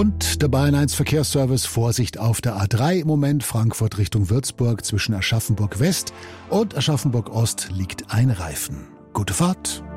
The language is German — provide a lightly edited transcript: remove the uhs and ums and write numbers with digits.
Und der Bayern 1 Verkehrsservice: Vorsicht auf der A3 im Moment, Frankfurt Richtung Würzburg, zwischen Aschaffenburg West und Aschaffenburg Ost liegt ein Reifen. Gute Fahrt!